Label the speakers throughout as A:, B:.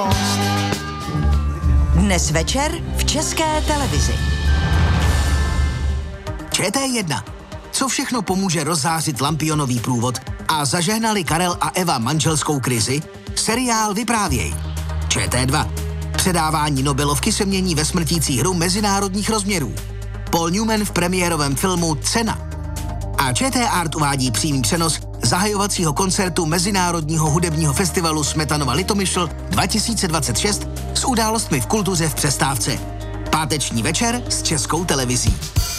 A: Dnes večer v České televizi.
B: ČT1. Co všechno pomůže rozzářit lampionový průvod a zažehnali Karel a Eva manželskou krizi? Seriál Vyprávěj. ČT2. Předávání Nobelovky se mění ve smrtící hru mezinárodních rozměrů. Paul Newman v premiérovém filmu Cena. A ČT Art uvádí přímý přenos zahajovacího koncertu Mezinárodního hudebního festivalu Smetanova Litomyšl 2026 s událostmi v kultuře v přestávce. Páteční večer s Českou televizí.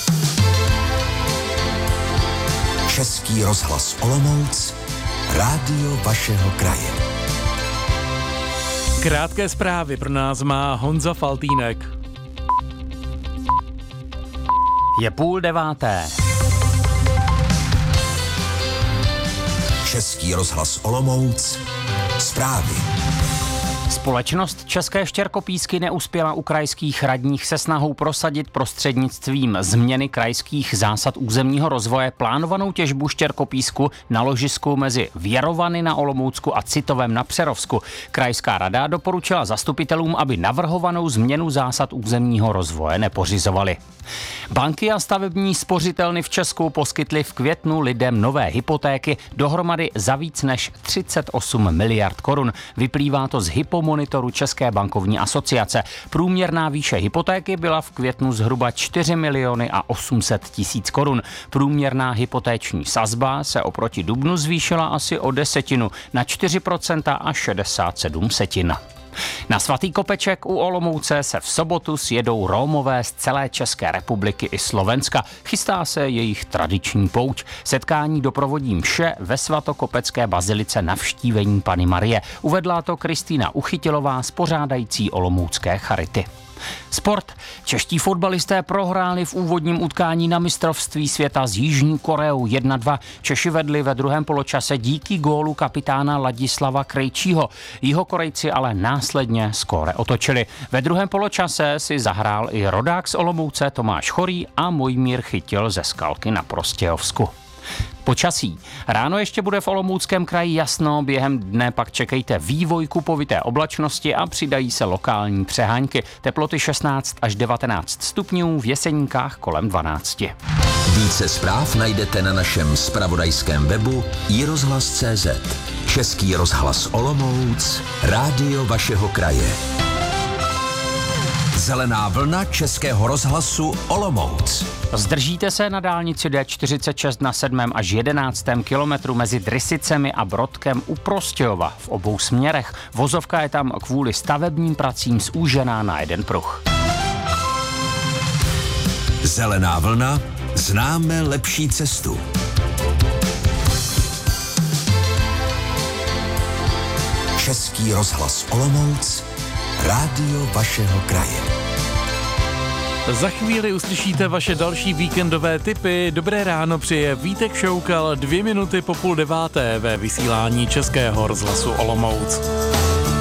C: Český rozhlas Olomouc, rádio vašeho kraje.
D: Krátké zprávy pro nás má Honza Faltýnek.
E: Je 8:30.
C: Český rozhlas Olomouc, zprávy.
E: Společnost České štěrkopísky neuspěla u krajských radních se snahou prosadit prostřednictvím změny krajských zásad územního rozvoje plánovanou těžbu štěrkopísku na ložisku mezi Věrovany na Olomoucku a Citovem na Přerovsku. Krajská rada doporučila zastupitelům, aby navrhovanou změnu zásad územního rozvoje nepořizovali. Banky a stavební spořitelny v Česku poskytly v květnu lidem nové hypotéky dohromady za víc než 38 miliard korun. Vyplývá to z hypomonitoru České bankovní asociace. Průměrná výše hypotéky byla v květnu zhruba 4 miliony a 800 tisíc korun. Průměrná hypotéční sazba se oproti dubnu zvýšila asi o 10 na 4% a 67 setin. Na Svatý Kopeček u Olomouce se v sobotu sjedou Rómové z celé České republiky i Slovenska. Chystá se jejich tradiční pouť. Setkání doprovodí mše ve svatokopecké bazilice Navštívení Panny Marie. Uvedla to Kristýna Uchytilová, spořádající olomoucké charity. Sport. Čeští fotbalisté prohráli v úvodním utkání na mistrovství světa s Jižní Koreou 1-2. Češi vedli ve druhém poločase díky gólu kapitána Ladislava Krejčího. Jihokorejci ale následně skóre otočili. Ve druhém poločase si zahrál i rodák z Olomouce Tomáš Chorý a Mojmír Chytil ze Skalky na Prostějovsku. Počasí. Ráno ještě bude v Olomouckém kraji jasno, během dne pak čekejte vývoj kupovité oblačnosti a přidají se lokální přehánky. Teploty 16 až 19 stupňů, v Jeseníkách kolem 12.
C: Více zpráv najdete na našem zpravodajském webu iRozhlas.cz. Český rozhlas Olomouc, rádio vašeho kraje. Zelená vlna Českého rozhlasu Olomouc.
E: Zdržíte se na dálnici D46 na 7. až 11. kilometru mezi Drysicemi a Brodkem u Prostějova v obou směrech. Vozovka je tam kvůli stavebním pracím zúžená na jeden pruh.
C: Zelená vlna, známe lepší cestu. Český rozhlas Olomouc, rádio vašeho kraje.
D: Za chvíli uslyšíte vaše další víkendové tipy. Dobré ráno přeje Vítek Šoukal 2 minuty po 8:30 ve vysílání Českého rozhlasu Olomouc.